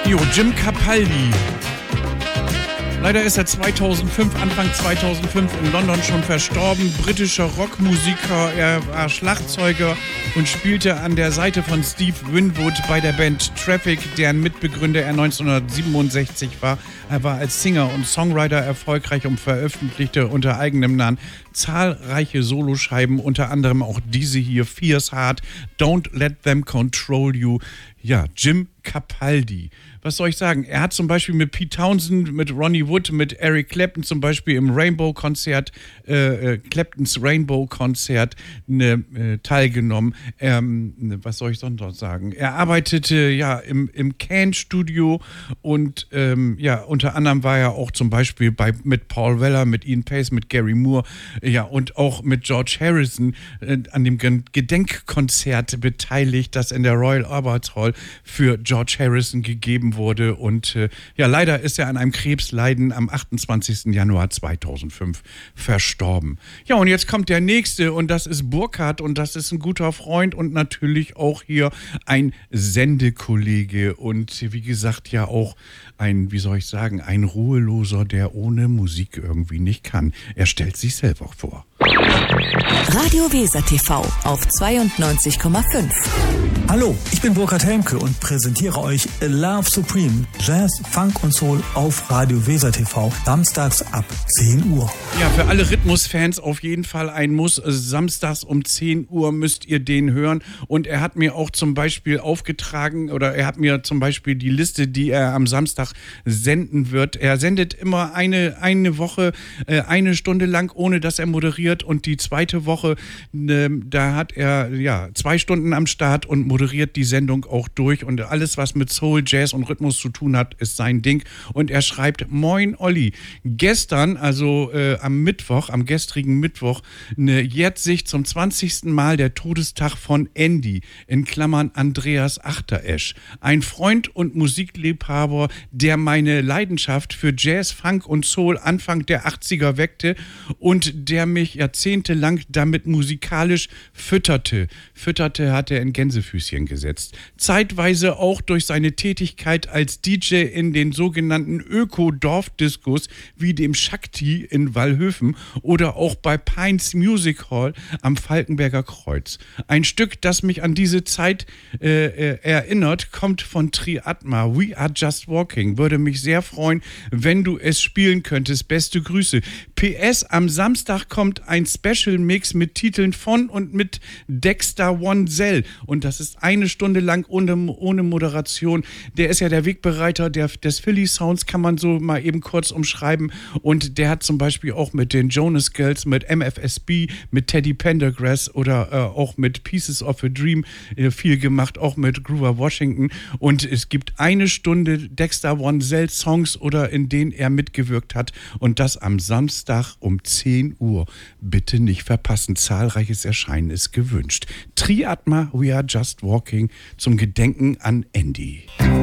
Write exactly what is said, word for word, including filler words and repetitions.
Jo, Jim Capaldi. Leider ist er zweitausendfünf, Anfang zweitausendfünf in London schon verstorben. Britischer Rockmusiker, er war Schlagzeuger und spielte an der Seite von Steve Winwood bei der Band Traffic, deren Mitbegründer er neunzehnhundertsiebenundsechzig war. Er war als Singer und Songwriter erfolgreich und veröffentlichte unter eigenem Namen zahlreiche Soloscheiben, unter anderem auch diese hier, Fierce Heart, Don't Let Them Control You. Ja, Jim Capaldi. Was soll ich sagen? Er hat zum Beispiel mit Pete Townsend, mit Ronnie Wood, mit Eric Clapton zum Beispiel im Rainbow-Konzert, äh, Claptons Rainbow-Konzert ne, äh, teilgenommen. Ähm, was soll ich sonst noch sagen? Er arbeitete ja im, im Can-Studio und ähm, ja, unter anderem war er auch zum Beispiel bei, mit Paul Weller, mit Ian Pace, mit Gary Moore, ja, und auch mit George Harrison äh, an dem Gedenkkonzert beteiligt, das in der Royal Albert Hall für George Harrison gegeben wurde. Und äh, ja, leider ist er an einem Krebsleiden am achtundzwanzigsten Januar zweitausendfünf verstorben. Ja, und jetzt kommt der nächste und das ist Burkhard und das ist ein guter Freund und natürlich auch hier ein Sendekollege und wie gesagt ja auch ein, wie soll ich sagen, ein Ruheloser, der ohne Musik irgendwie nicht kann. Er stellt sich selber vor. Radio Weser T V auf zweiundneunzig Komma fünf. Hallo, ich bin Burkhard Helmke und präsentiere euch Love Supreme, Jazz, Funk und Soul auf Radio Weser T V, samstags ab zehn Uhr. Ja, für alle Rhythmusfans auf jeden Fall ein Muss. Samstags um zehn Uhr müsst ihr den hören. Und er hat mir auch zum Beispiel aufgetragen, oder er hat mir zum Beispiel die Liste, die er am Samstag senden wird. Er sendet immer eine, eine Woche, äh, eine Stunde lang, ohne dass er moderiert. Und die zweite Woche, äh, da hat er ja zwei Stunden am Start und moderiert die Sendung auch durch. Und alles, was mit Soul, Jazz und Rhythmus zu tun hat, ist sein Ding. Und er schreibt: Moin Olli, gestern, also äh, am Mittwoch, am gestrigen Mittwoch, ne, jährt sich zum zwanzigsten Mal der Todestag von Andy, in Klammern Andreas Achteresch. Ein Freund und Musikliebhaber, der meine Leidenschaft für Jazz, Funk und Soul Anfang der achtziger weckte und der mich jahrzehntelang damit musikalisch fütterte. Fütterte hat er in Gänsefüßchen gesetzt. Zeitweise auch durch seine Tätigkeit als D J in den sogenannten Öko-Dorfdiskos wie dem Shakti in Wallhöfen oder auch bei Pines Music Hall am Falkenberger Kreuz. Ein Stück, das mich an diese Zeit äh, äh, erinnert, kommt von Triatma. We Are Just Walking. Würde mich sehr freuen, wenn du es spielen könntest. Beste Grüße. P S. Am Samstag kommt ein Special Mix mit Titeln von und mit Dexter Wansel. Und das ist eine Stunde lang ohne, ohne Moderation. Der ist ja der Wegbereiter der, des Philly Sounds, kann man so mal eben kurz umschreiben. Und der hat zum Beispiel auch mit den Jonas Girls, mit M F S B, mit Teddy Pendergrass oder äh, auch mit Pieces of a Dream äh, viel gemacht, auch mit Grover Washington. Und es gibt eine Stunde Dexter Wansel Songs, oder in denen er mitgewirkt hat. Und das am Samstag um zehn Uhr. Bitte nicht verpassen. Zahlreiches Erscheinen ist gewünscht. Triatma, We Are Just Walking zum Gedenken an Andy.